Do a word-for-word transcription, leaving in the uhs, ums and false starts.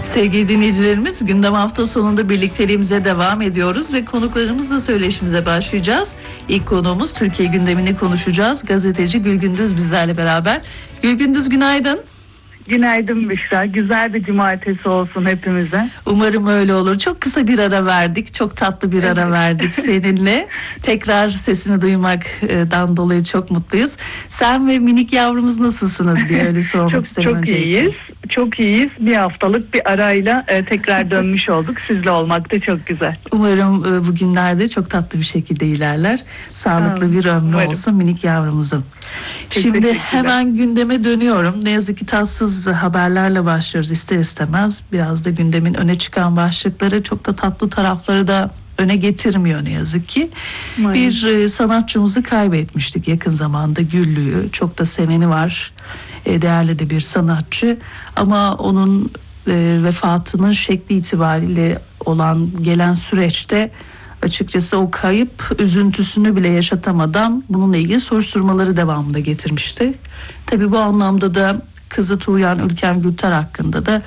Sevgili dinleyicilerimiz, gündem hafta sonunda birlikteliğimize devam ediyoruz ve konuklarımızla söyleşimize başlayacağız. İlk konuğumuz Türkiye gündemini konuşacağız. Gazeteci Gülgündüz bizlerle beraber. Gülgündüz, günaydın. Günaydın Büşra. Güzel bir cumartesi olsun hepimize. Umarım öyle olur. Çok kısa bir ara verdik. Çok tatlı bir ara verdik seninle. Tekrar sesini duymaktan dolayı çok mutluyuz. Sen ve minik yavrumuz nasılsınız diye öyle sormak çok, isterim çok öncelikle. iyiyiz. Çok iyiyiz. Bir haftalık bir arayla e, tekrar dönmüş olduk. Sizle olmak da çok güzel. Umarım e, bugünlerde çok tatlı bir şekilde ilerler. Sağlıklı ha, bir ömrü umarım. olsun minik yavrumuzun. Şimdi hemen gündeme dönüyorum. Ne yazık ki tatsız haberlerle başlıyoruz ister istemez. Biraz da gündemin öne çıkan başlıkları, çok da tatlı tarafları da öne getirmiyor ne yazık ki. Aynen. Bir e, sanatçımızı kaybetmiştik yakın zamanda, Güllü'yü. Çok da seveni var. E, değerli de bir sanatçı. Ama onun e, vefatının şekli itibariyle olan gelen süreçte açıkçası o kayıp üzüntüsünü bile yaşatamadan bununla ilgili soruşturmaları devamında getirmişti. Tabii bu anlamda da kızı Tuğyan Ülken Gülter hakkında da